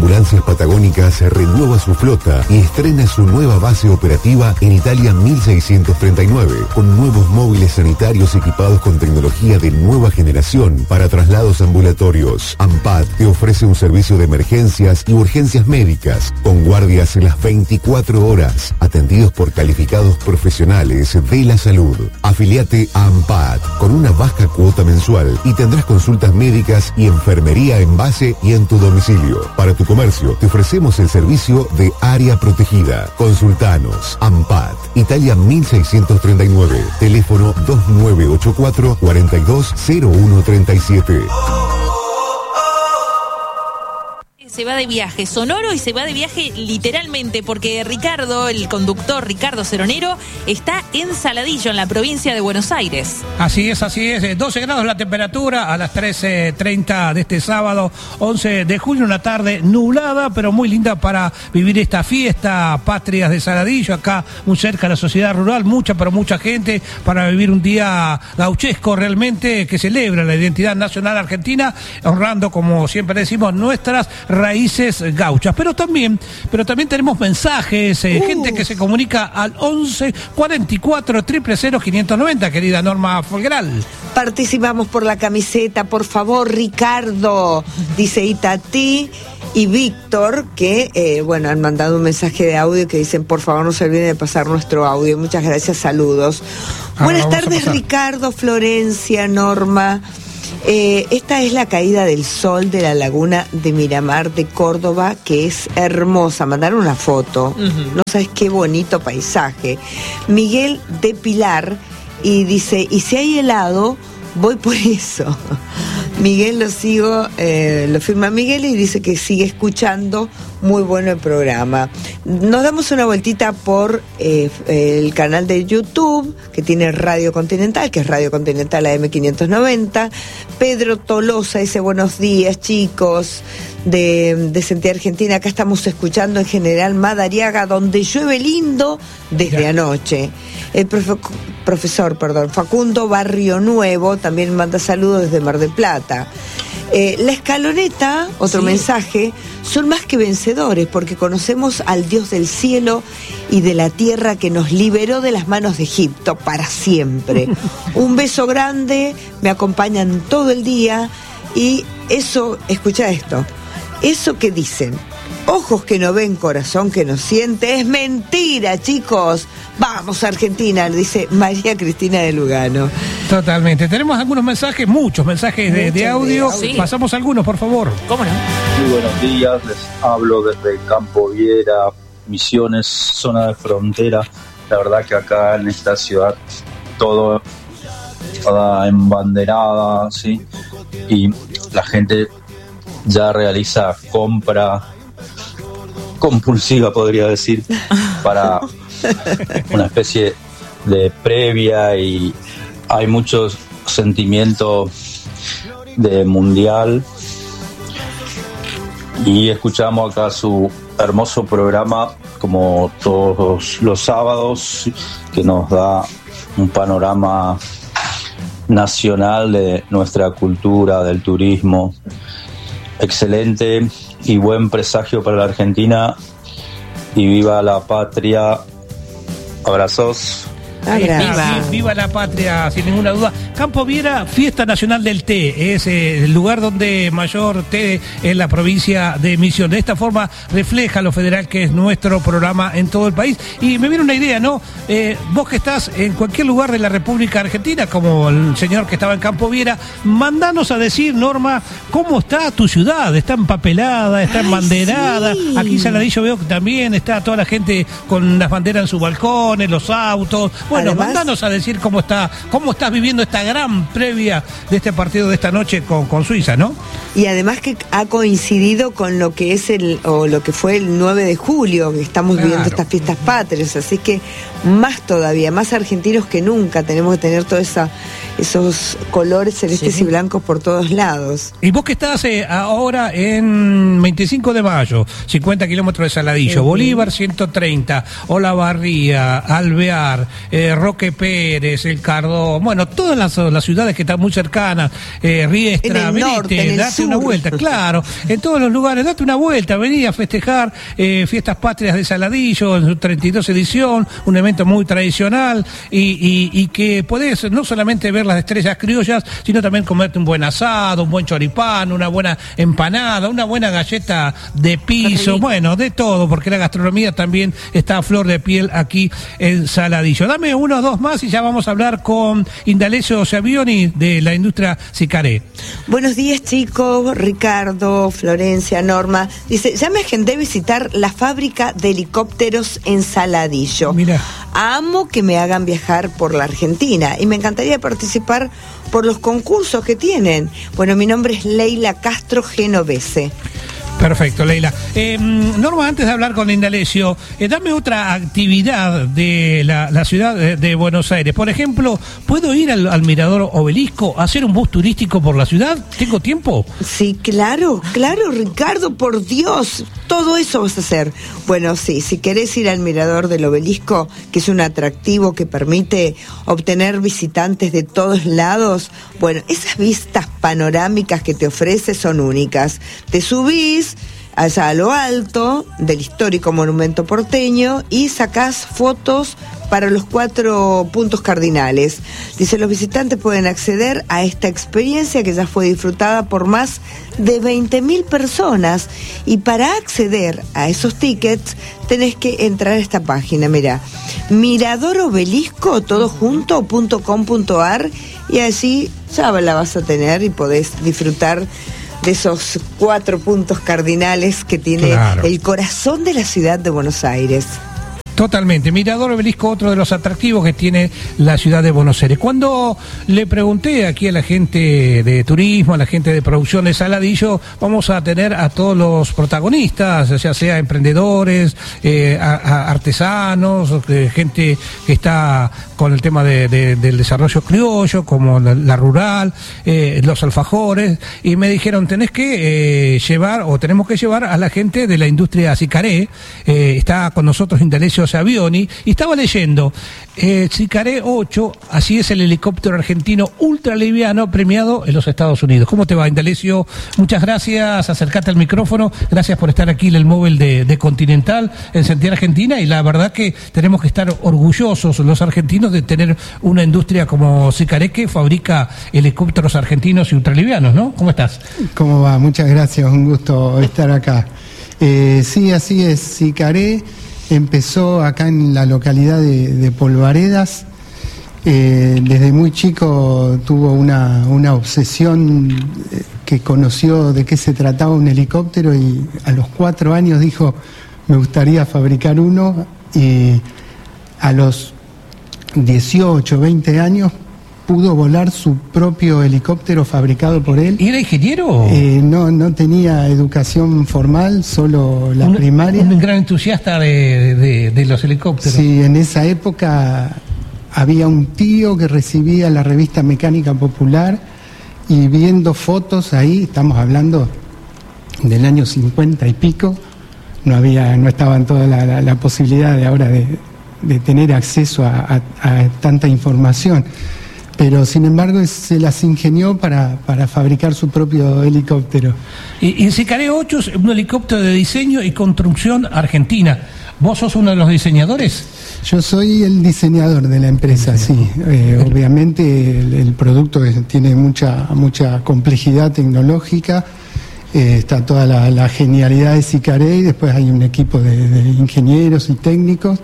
Ambulancias Patagónicas renueva su flota y estrena su nueva base operativa en Italia 1639, con nuevos móviles sanitarios equipados con tecnología de nueva generación para traslados ambulatorios. AMPAT te ofrece un servicio de emergencias y urgencias médicas, con guardias en las 24 horas, atendidos por calificados profesionales de la salud. Afiliate a AMPAT con una baja cuota mensual y tendrás consultas médicas y enfermería en base y en tu domicilio. Para tu comercio, te ofrecemos el servicio de área protegida. Consultanos. AMPAT, Italia 1639, teléfono 2984 420137. Se va de viaje sonoro y se va de viaje literalmente, porque Ricardo, el conductor Ricardo Ceronero, está en Saladillo, en la provincia de Buenos Aires. Así es, 12 grados la temperatura a las 13:30 de este sábado, 11 de junio, una tarde nublada, pero muy linda para vivir esta fiesta Patrias de Saladillo, acá muy cerca de la sociedad rural, mucha gente, para vivir un día gauchesco realmente, que celebra la identidad nacional argentina, honrando, como siempre decimos, nuestras raíces gauchas, pero también tenemos mensajes, gente que se comunica al 11 44 000 590, querida Norma Folgueral. Participamos por la camiseta, por favor, Ricardo, dice Itatí y Víctor, que han mandado un mensaje de audio que dicen, por favor no se olviden de pasar nuestro audio. Muchas gracias, saludos. Buenas tardes, Ricardo, Florencia, Norma. Esta es la caída del sol de la laguna de Miramar de Córdoba, que es hermosa. Mandaron una foto. No sabes qué bonito paisaje. Miguel de Pilar, y dice, y si hay helado, voy por eso. Miguel lo firma Miguel y dice que sigue escuchando. Muy bueno el programa. Nos damos una vueltita por el canal de YouTube que tiene Radio Continental, que es Radio Continental AM590. Pedro Tolosa dice, buenos días, chicos de Sentí Argentina. Acá estamos escuchando en General Madariaga, donde llueve lindo desde anoche. El profesor Facundo Barrio Nuevo también manda saludos desde Mar del Plata. La escaloneta, otro mensaje, son más que vencedores porque conocemos al Dios del cielo y de la tierra que nos liberó de las manos de Egipto para siempre. Un beso grande, me acompañan todo el día y eso, escucha esto, eso que dicen, ojos que no ven, corazón que no siente, es mentira, chicos. Vamos, Argentina, le dice María Cristina de Lugano. Totalmente. Tenemos algunos mensajes, muchos mensajes de audio. Sí. Pasamos algunos, por favor. ¿Cómo no? Muy buenos días, les hablo desde Campo Viera, Misiones, zona de frontera. La verdad que acá en esta ciudad toda embanderada, ¿sí? Y la gente ya realiza compra compulsiva, podría decir, para una especie de previa, y hay mucho sentimiento de mundial, y escuchamos acá su hermoso programa como todos los sábados, que nos da un panorama nacional de nuestra cultura, del turismo. Excelente y buen presagio para la Argentina, y viva la patria. Abrazos. Viva la patria, sin ninguna duda. Campo Viera, Fiesta Nacional del Té, es el lugar donde mayor té en la provincia de Misiones. De esta forma refleja lo federal que es nuestro programa en todo el país. Y me viene una idea, ¿no? Vos que estás en cualquier lugar de la República Argentina, como el señor que estaba en Campo Viera, mandanos a decir, Norma, ¿cómo está tu ciudad? ¿Está empapelada? ¿Está embanderada? Sí. Aquí en Saladillo veo que también está toda la gente con las banderas en sus balcones, los autos. Bueno, además, mandanos a decir cómo estás viviendo esta gran previa de este partido de esta noche con Suiza, ¿no? Y además que ha coincidido con lo que es lo que fue el 9 de julio, que estamos viviendo estas fiestas patrias, así que más todavía, más argentinos que nunca, tenemos que tener todos esos colores celestes y blancos por todos lados. Y vos que estás ahora en 25 de mayo, 50 kilómetros de Saladillo, Bolívar 130, Olavarría, Alvear, Roque Pérez, El Cardón, bueno, todas las ciudades que están muy cercanas, Riestra, venite, date una vuelta, claro, en todos los lugares, date una vuelta, vení a festejar Fiestas Patrias de Saladillo, en su 32 edición, un evento muy tradicional, y que podés no solamente ver las estrellas criollas, sino también comerte un buen asado, un buen choripán, una buena empanada, una buena galleta de piso, bueno, de todo, porque la gastronomía también está a flor de piel aquí en Saladillo. Dame uno o dos más y ya vamos a hablar con Indalecio Savioni de la industria Sicaré. Buenos días, chicos, Ricardo, Florencia, Norma. Dice, ya me agendé visitar la fábrica de helicópteros en Saladillo. Mira. Amo que me hagan viajar por la Argentina y me encantaría participar por los concursos que tienen. Bueno, mi nombre es Leila Castro Genovese. Perfecto, Leila. Norma, antes de hablar con Indalecio, dame otra actividad de la ciudad de Buenos Aires. Por ejemplo, ¿puedo ir al Mirador Obelisco a hacer un bus turístico por la ciudad? ¿Tengo tiempo? Sí, claro, Ricardo, por Dios, todo eso vas a hacer. Bueno, sí, si querés ir al Mirador del Obelisco, que es un atractivo que permite obtener visitantes de todos lados, bueno, esas vistas panorámicas que te ofrece son únicas. Te subís allá a lo alto del histórico monumento porteño y sacás fotos para los 4 puntos cardinales. Dice, los visitantes pueden acceder a esta experiencia que ya fue disfrutada por más de 20.000 personas, y para acceder a esos tickets tenés que entrar a esta página, mira, miradorobelisco.com.ar, y allí ya la vas a tener y podés disfrutar de esos 4 puntos cardinales que tiene el corazón de la ciudad de Buenos Aires. Totalmente. Mirador Obelisco, otro de los atractivos que tiene la ciudad de Buenos Aires. Cuando le pregunté aquí a la gente de turismo, a la gente de producción de Saladillo, vamos a tener a todos los protagonistas, ya sea emprendedores, artesanos, gente que está con el tema del desarrollo criollo, como la rural, los alfajores, y me dijeron, tenemos que llevar a la gente de la industria Sicaré. Está con nosotros Indalecio Savioni, y estaba leyendo Sicaré 8, así es el helicóptero argentino ultraliviano premiado en los Estados Unidos. ¿Cómo te va, Indalecio? Muchas gracias, acércate al micrófono, gracias por estar aquí en el móvil de Continental en Santiago, Argentina, y la verdad que tenemos que estar orgullosos los argentinos de tener una industria como Sicaré, que fabrica helicópteros argentinos y ultralivianos, ¿no? ¿Cómo estás? ¿Cómo va? Muchas gracias, un gusto estar acá. Sí, así es, Sicaré empezó acá en la localidad de Polvaredas. Desde muy chico tuvo una obsesión, que conoció de qué se trataba un helicóptero, y a los 4 años dijo, me gustaría fabricar uno, y a los 18, 20 años pudo volar su propio helicóptero fabricado por él. ¿Y era ingeniero? No tenía educación formal, solo la primaria. Un gran entusiasta de los helicópteros. Sí, en esa época había un tío que recibía la revista Mecánica Popular, y viendo fotos ahí, estamos hablando del año 50 y pico, no estaban toda la posibilidad de ahora de tener acceso a tanta información. Pero sin embargo se las ingenió para fabricar su propio helicóptero. Y Sicaré 8 es un helicóptero de diseño y construcción argentina. ¿Vos sos uno de los diseñadores? Yo soy el diseñador de la empresa, sí. Obviamente el producto tiene mucha complejidad tecnológica. Está toda la genialidad de Sicaré, y después hay un equipo de ingenieros y técnicos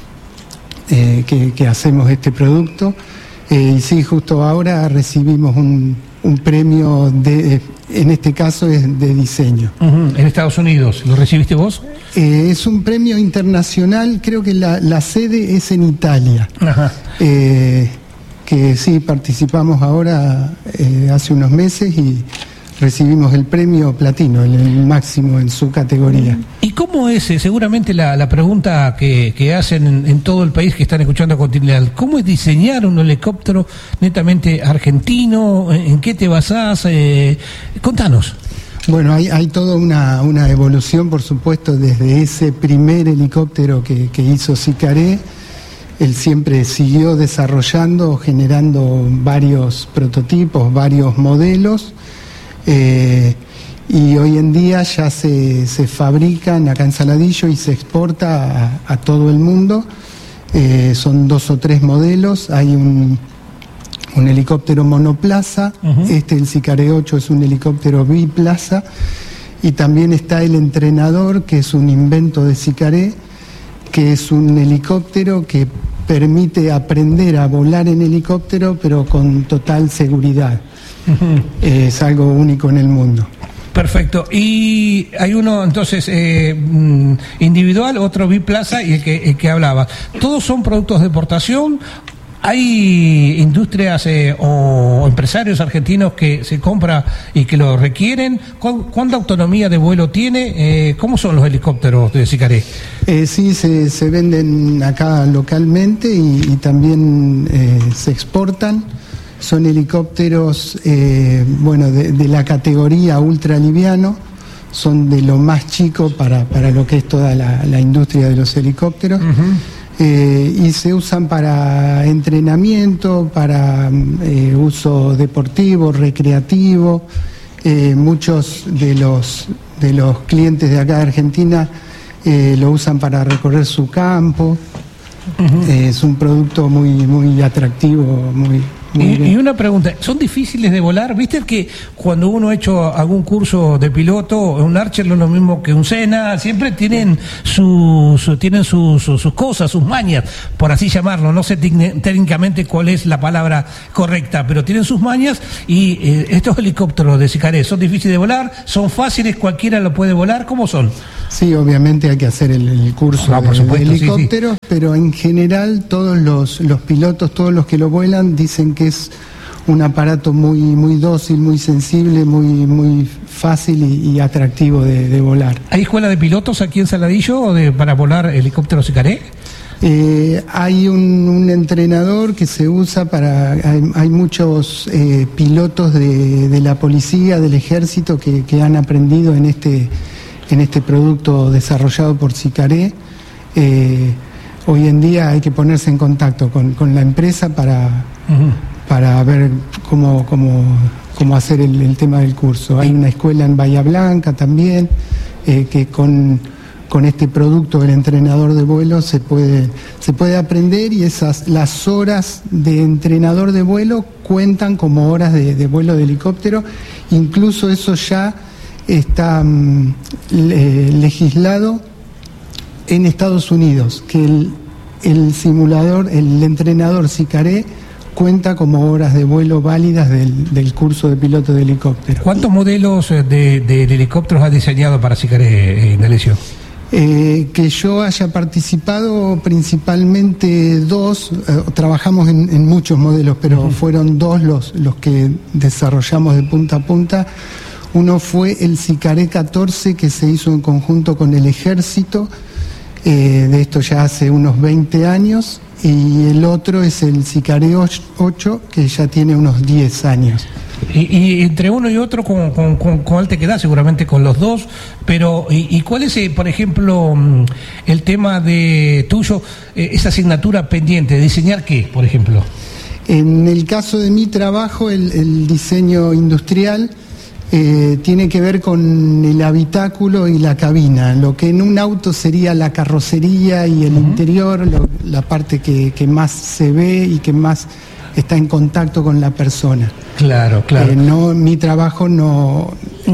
que hacemos este producto. Y sí, justo ahora recibimos un premio, en este caso es de diseño. En Estados Unidos, ¿lo recibiste vos? Es un premio internacional, creo que la sede es en Italia. Ajá. Que sí, participamos ahora hace unos meses, y recibimos el premio platino, el máximo en su categoría. ¿Y cómo es, seguramente la pregunta que hacen en todo el país que están escuchando a Continental, cómo es diseñar un helicóptero netamente argentino? ¿En qué te basás? Contanos. Bueno, hay toda una evolución, por supuesto, desde ese primer helicóptero que hizo Sicaré. él siempre siguió desarrollando, generando varios prototipos, varios modelos, y hoy en día ya se fabrican acá en Saladillo y se exporta a todo el mundo. Son 2 o 3 modelos. Hay un helicóptero monoplaza, el Sicaré 8 es un helicóptero biplaza, y también está el entrenador, que es un invento de Sicaré, que es un helicóptero que permite aprender a volar en helicóptero, pero con total seguridad. Es algo único en el mundo. Perfecto. Y hay uno entonces individual, otro biplaza y el que hablaba. ¿Todos son productos de exportación? ¿Hay industrias o empresarios argentinos que se compran y que lo requieren? ¿Cuánta autonomía de vuelo tiene? ¿Cómo son los helicópteros de Sicaré? Sí, se venden acá localmente y también se exportan. Son helicópteros, de la categoría ultraliviano, son de lo más chico para lo que es toda la industria de los helicópteros. Y se usan para entrenamiento, para uso deportivo, recreativo. Muchos de los clientes de acá de Argentina lo usan para recorrer su campo. Es un producto muy atractivo, muy Y una pregunta, ¿son difíciles de volar? ¿Viste que cuando uno ha hecho algún curso de piloto, un Archer no es lo mismo que un Cena? Siempre tienen sus cosas, sus mañas, por así llamarlo. No sé técnicamente cuál es la palabra correcta, pero tienen sus mañas. Y estos helicópteros de Sicaré, ¿son difíciles de volar? ¿Son fáciles? ¿Cualquiera lo puede volar? ¿Cómo son? Sí, obviamente hay que hacer el curso de helicópteros, sí. Pero en general todos los pilotos, todos los que lo vuelan, dicen que es un aparato muy dócil, muy sensible, muy fácil y atractivo de volar. ¿Hay escuela de pilotos aquí en Saladillo para volar helicópteros Sicaré? Hay un entrenador que se usa hay muchos pilotos de la policía, del ejército que han aprendido en este producto desarrollado por Sicaré. Hoy en día hay que ponerse en contacto con la empresa para ver cómo hacer el tema del curso. Hay una escuela en Bahía Blanca también, que con este producto del entrenador de vuelo se puede aprender, y las horas de entrenador de vuelo cuentan como horas de vuelo de helicóptero. Incluso eso ya está legislado en Estados Unidos, que el simulador, el entrenador Sicaré cuenta como horas de vuelo válidas del curso de piloto de helicóptero. ¿Cuántos modelos de helicópteros ha diseñado para Sicaré, Indalecio? Que yo haya participado, principalmente 2, trabajamos en muchos modelos, pero fueron 2 los que desarrollamos de punta a punta. Uno fue el Sicaré 14, que se hizo en conjunto con el ejército, de esto ya hace unos 20 años, y el otro es el Sicaré 8, que ya tiene unos 10 años. Y entre uno y otro, ¿con cuál te quedás? Seguramente con los 2, pero ¿y cuál es, por ejemplo, el tema de tuyo, esa asignatura pendiente, de diseñar qué, por ejemplo? En el caso de mi trabajo, el diseño industrial tiene que ver con el habitáculo y la cabina, lo que en un auto sería la carrocería y el interior, la parte que más se ve y que más está en contacto con la persona. Claro. Mi trabajo no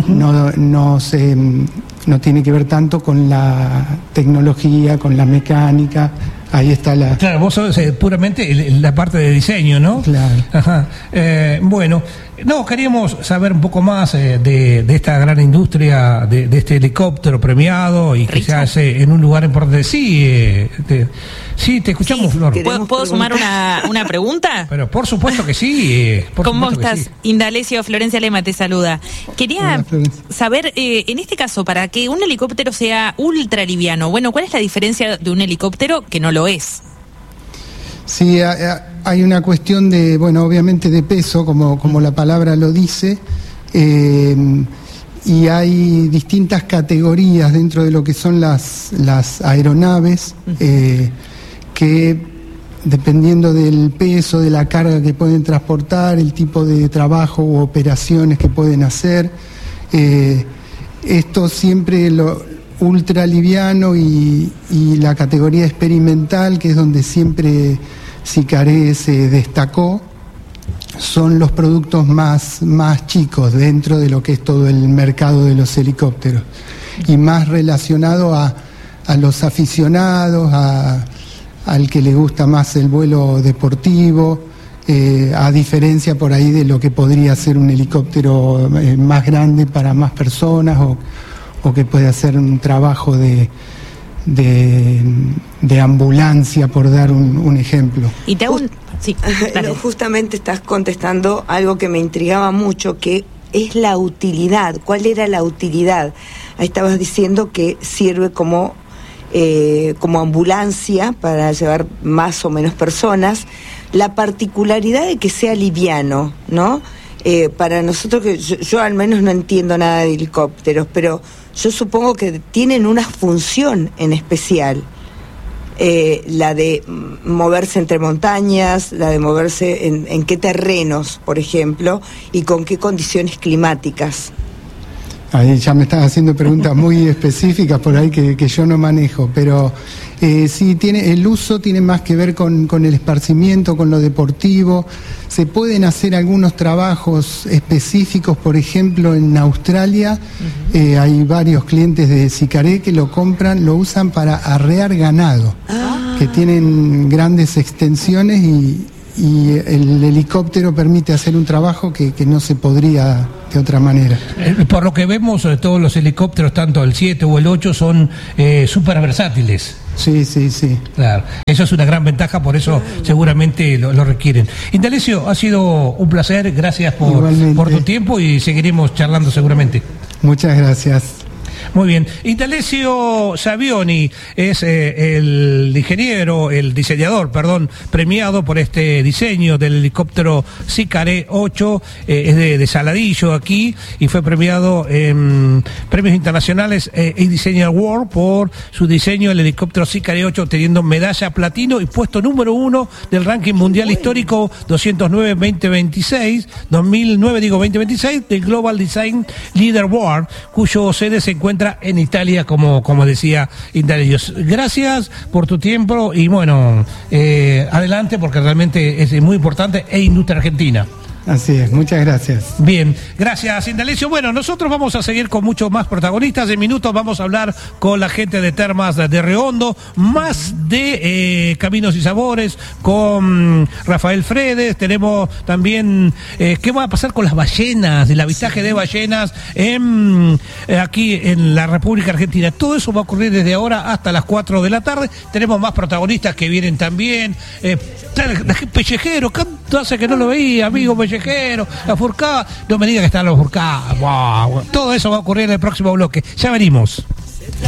tiene que ver tanto con la tecnología, con la mecánica. Ahí está la... Claro, vos sos puramente la parte de diseño, ¿no? Claro. Ajá. Bueno, queríamos saber un poco más de esta gran industria, de este helicóptero premiado y que se hace en un lugar importante. Sí, te escuchamos, Flor. ¿Puedo sumar una pregunta? Pero por supuesto que sí. ¿Cómo estás? Sí. Indalecio, Florencia Lema te saluda. Quería saber, en este caso, para que un helicóptero sea ultraliviano, ¿cuál es la diferencia de un helicóptero que no lo es? Sí, hay una cuestión de, obviamente de peso, como la palabra lo dice, y hay distintas categorías dentro de lo que son las aeronaves, que dependiendo del peso, de la carga que pueden transportar, el tipo de trabajo u operaciones que pueden hacer. Esto siempre lo ultra liviano y la categoría experimental, que es donde siempre Sicaré se destacó, son los productos más chicos dentro de lo que es todo el mercado de los helicópteros y más relacionado a los aficionados, al que le gusta más el vuelo deportivo, a diferencia por ahí de lo que podría ser un helicóptero más grande para más personas o que puede hacer un trabajo de ambulancia, por dar un ejemplo. Y te hago sí, justamente estás contestando algo que me intrigaba mucho, que es la utilidad. ¿Cuál era la utilidad? Ahí estabas diciendo que sirve como ambulancia para llevar más o menos personas. La particularidad de que sea liviano, ¿no? Para nosotros, que yo al menos no entiendo nada de helicópteros, pero yo supongo que tienen una función en especial, la de moverse entre montañas, la de moverse en qué terrenos, por ejemplo, y con qué condiciones climáticas. Ahí ya me estás haciendo preguntas muy específicas por ahí que yo no manejo, pero sí, el uso tiene más que ver con el esparcimiento, con lo deportivo. Se pueden hacer algunos trabajos específicos, por ejemplo, en Australia hay varios clientes de Sicaré que lo compran, lo usan para arrear ganado, que tienen grandes extensiones y el helicóptero permite hacer un trabajo que no se podría de otra manera. Por lo que vemos, todos los helicópteros, tanto el 7 o el 8, son súper versátiles. Sí. Claro, eso es una gran ventaja, por eso seguramente lo requieren. Indalecio, ha sido un placer, gracias por tu tiempo y seguiremos charlando seguramente. Muchas gracias. Muy bien. Indalecio Savioni es el diseñador, premiado por este diseño del helicóptero Sicaré 8, es de Saladillo aquí, y fue premiado en premios internacionales Design Award por su diseño del helicóptero Sicaré 8, obteniendo medalla platino y puesto número 1 del ranking mundial histórico 2009-2026 del Global Design Leaderboard, cuyo sede se encuentra en Italia, como decía Indalecio. Gracias por tu tiempo y bueno, adelante, porque realmente es muy importante, industria argentina. Así es, muchas gracias. Bien, gracias Indalecio. Bueno, nosotros vamos a seguir con muchos más protagonistas. En minutos vamos a hablar con la gente de Termas de Reondo, más de Caminos y Sabores, con Rafael Fredes. Tenemos también qué va a pasar con las ballenas, el avistaje de ballenas aquí en la República Argentina. Todo eso va a ocurrir desde ahora hasta las 4 de la tarde. Tenemos más protagonistas que vienen también. Pellejero, ¿cuánto hace que no lo veía, amigo Pellejero? La Furcada, no me diga que están los Furcadas. Wow. Todo eso va a ocurrir en el próximo bloque. Ya venimos.